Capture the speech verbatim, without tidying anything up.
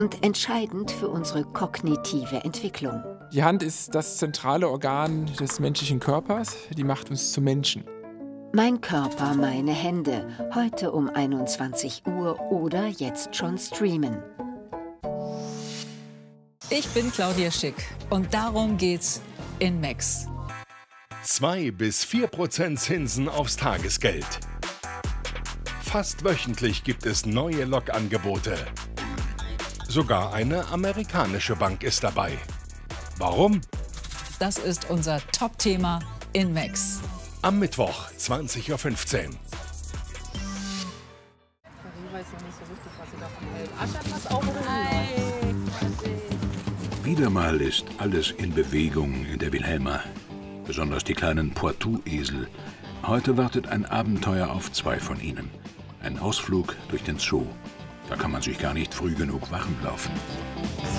und entscheidend für unsere kognitive Entwicklung. Die Hand ist das zentrale Organ des menschlichen Körpers. Die macht uns zu Menschen. Mein Körper, meine Hände. Heute um einundzwanzig Uhr oder jetzt schon streamen. Ich bin Claudia Schick und darum geht's in Max. Zwei bis vier Prozent Zinsen aufs Tagesgeld. Fast wöchentlich gibt es neue Lokangebote. Sogar eine amerikanische Bank ist dabei. Warum? Das ist unser Top-Thema in Max. Am Mittwoch, zwanzig Uhr fünfzehn. Ich weiß noch nicht so richtig, was sie davon hält. Ascha, pass auf, oder? Wieder mal ist alles in Bewegung in der Wilhelma. Besonders die kleinen Poitou-Esel. Heute wartet ein Abenteuer auf zwei von ihnen. Ein Ausflug durch den Zoo. Da kann man sich gar nicht früh genug warm laufen.